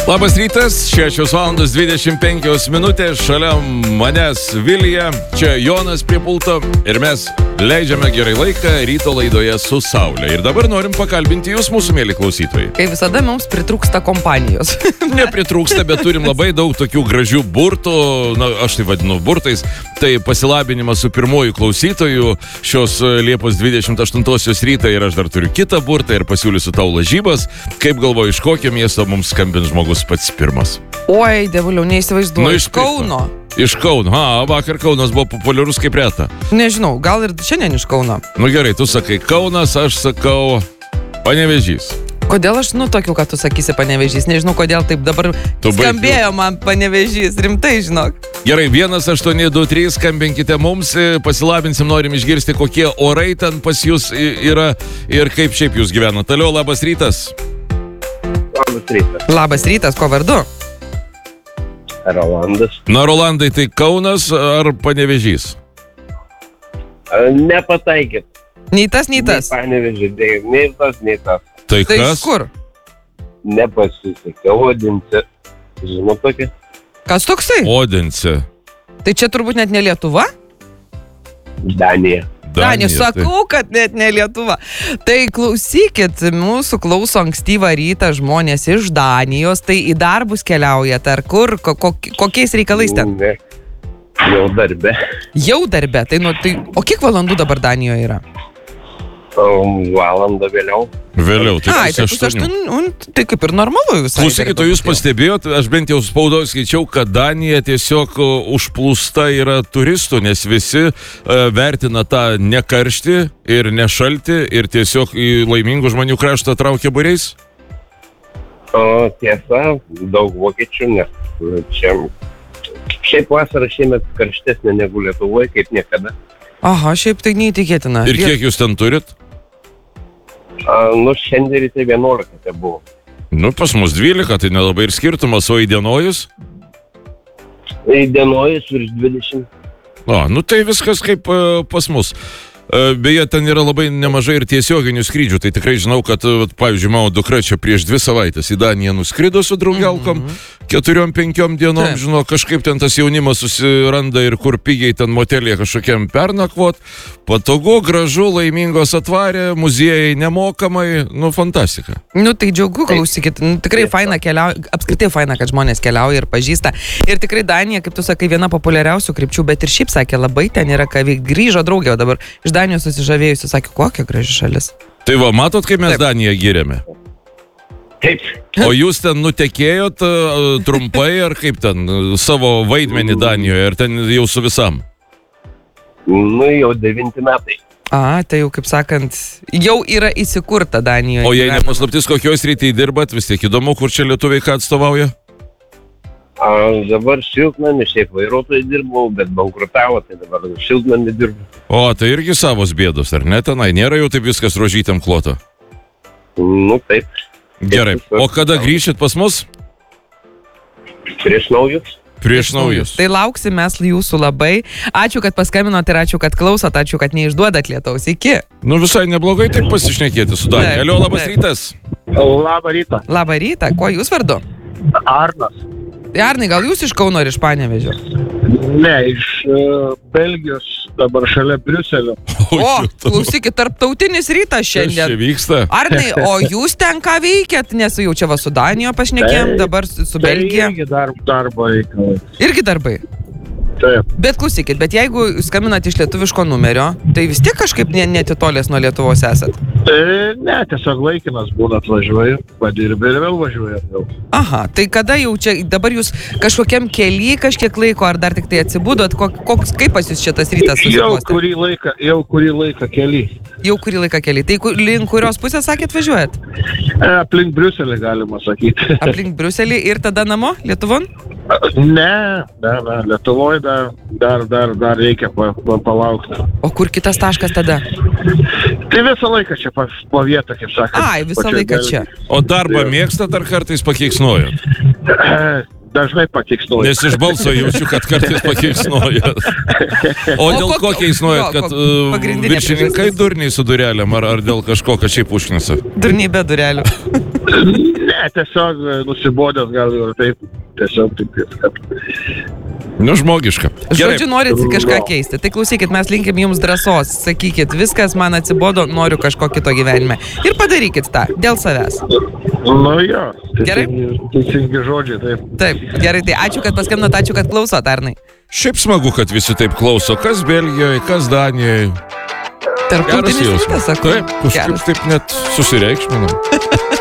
Labas rytas, 6:25, šalia manęs Vilija, čia Jonas prie pulto ir mes leidžiame gerai laiką ryto laidoje su Saulė. Ir dabar norim pakalbinti jūs, mūsų mėly klausytojai. Kai visada mums pritrūksta kompanijos. Nepritrūksta, bet turim labai daug tokių gražių burtų, na, aš tai vadinu burtais, tai pasilabinimas su pirmoju klausytoju šios Liepos 28 rytą ir aš dar turiu kitą burtą ir pasiūlysiu tau lažybas. Kaip galvoju, iš kokio miesto mums skambins žmogus pats pirmas? Oi, dievuliau, neįsivaizduoju. Iš Kauno. Iš Kauno. Vakar Kaunas buvo populiarus kaip reta. Nežinau, gal ir šiandien iš Kauno. Nu gerai, tu sakai Kaunas, aš sakau Panevėžys. Kodėl aš nutokiu, kad tu sakysi Panevėžys? Nežinau, kodėl taip dabar skambėjo man Panevėžys. Rimtai, žinok. Gerai, 1823, skambinkite mums, pasilabinsim, norim išgirsti, kokie orai ten pas jūs yra ir kaip šiaip jūs gyvenate. Toliau, labas rytas. Labas rytas. Labas rytas, ko vardu? Rolandas. Na, Rolandai, tai Kaunas ar Panevėžys? Nepataikėt. Nei tas, nei tas. Nei tas, nei tas. Tai Tai kas? iš kur? Nepasisekė. Odense. Žinot tokia? Kas toksai? Odense. Tai čia turbūt net ne Lietuva? Danija. Danija, sakau, kad net ne Lietuva. Tai klausykit, mūsų klauso ankstyvą rytą žmonės iš Danijos, tai į darbus keliaujat, ar kur, kokiais reikalais ten? Ne. Jau darbe. Jau darbe, tai o kiek valandų dabar Danijoje yra? Valandą vėliau. Vėliau, tai Ai, tai pusė 8, tai kaip ir normalu visai. Klausykit, o jūs pastebėjot, aš bent jau spaudoje skaičiau, kad Danija tiesiog užplūsta yra turistų, nes visi vertina tą nekarštį ir nešaltį ir tiesiog į laimingų žmonių kraštą traukia būriais? Tiesa, daug vokiečių, nes čia šiaip vasara šiemet karštesnė negu Lietuvoje, kaip niekada. Aha, šiaip tai neįtikėtina. Ir kiek jūs ten turit? Šiandien ryte 11 tai buvo. Pas mus 12, tai nelabai ir skirtumas, o įdienojus? Įdienojus virš 20. Tai viskas kaip pas mus. Beje, ten yra labai nemažai ir tiesioginių skrydžių, tai tikrai žinau, kad, pavyzdžiui, mano dukra čia prieš 2 savaitės į Daniją nuskrido su draugelkom, 4-5 dienom, žinau, kažkaip ten tas jaunimas susiranda ir kur pigiai ten motelėje kažkokiam pernakvot, patogu, gražu, laimingos atvarė, muziejai nemokamai, fantastika. Tai džiaugu, klausykit, tikrai faina keliauja, apskritai faina, kad žmonės keliauja ir pažįsta. Ir tikrai Danija, kaip tu sakai, viena populiariausių krypčių, bet ir šiaip sakė, labai ten yra ką veikti. Grįžo draugė, o dabar iš Danijos susižavėjusi, sakė, kokia graži šalis. Tai va, matot, kaip mes Daniją gyrėme? Taip. O jūs ten nutekėjot trumpai, ar kaip ten, savo vaidmenį Danijoje, ar ten jau su visam? Jau 9 metai. Tai jau, kaip sakant, jau yra įsikurta Danijoje. O jei nepaslaptis, kokioj srityje dirbat, vis tiek įdomu, kur čia lietuviai ką atstovauja? Dabar šiltnamį, šiaip vairuotojai dirbau, bet bankrutavo, tai dabar šiltnamį dirbu. Tai irgi savos bėdos, ar ne tenai? Nėra jau taip viskas rožytėm kloto? Taip. Gerai. O kada grįšit pas mus? Prieš naujus. Prieš naujus. Tai lauksim mes jūsų labai. Ačiū, kad paskambinot ir ačiū, kad klausot, ačiū, kad neišduodat lietaus. Iki. Visai neblogai taip pasišnekėti su Danija. Alio, labas rytas. Labą rytą. Labą rytą. Kuo jūs vardu? Arnas. Arnai, gal jūs iš Kauno ar iš Panevėžio? Ne, iš Belgijos, dabar šalia Briuselio. Klausykit, tarptautinis rytas šiandien. Kas čia vyksta? Arnai, o jūs ten ką veikiat? Nes jau čia su Danijo pašnekėjom, dabar su Belgija. Irgi darbo reikalai. Irgi darbai? Taip. Bet klausykit, bet jeigu skambinat iš lietuviško numerio, tai vis tiek kažkaip netitolės nuo Lietuvos esat? Ne, tiesiog laikinas būna, atvažiuoju, padirbi ir vėl važiuoju atgal. Aha, tai kada jau čia, dabar jūs kažkokiam kely kažkiek laiko, ar dar tik tai atsibudot, kaip pas jūs šitas rytas susiklostė? Jau kurį laiką kely. Jau kurį laiką kely. Tai link kurios pusės sakėt važiuojat? Aplink Briuselį galima sakyti. Aplink Briuselį ir tada namo, Lietuvon? Ne, Lietuvoje dar reikia palaukti. O kur kitas taškas tada? Tai visą laiką čia po vietą, kaip sakant. Visą laiką čia. O darbą mėgstat ar kartais pakeiksnojot? dažnai pakeiksnuoju. Nes iš balso jaučiu, kad kartais pakeiksnuoja. O dėl ko keiksnuojat, kad viršininkai durniai su durelėm, ar dėl kažko, kad šiaip užknisa? Durniai be durelių. Ne, tiesiog nusibodęs gal ir taip. Tiesiog taip, kad... Nu, žmogiška. Žodžiu, norit kažką keisti. Tai klausykit, mes linkim jums drąsos. Sakykit, viskas man atsibodo, noriu kažko kito gyvenime. Ir padarykit tą, dėl savęs. Nu jo. Gerai? Teisingi žodžiai, taip. Taip, gerai, tai ačiū, kad paskambinot, ačiū, kad klausot, Arnai. Šiaip smagu, kad visi taip klauso. Kas Belgijoje, kas Danijoje. Tarptautinis rytas, sakau. Taip, kažkaip taip net susireikšminam.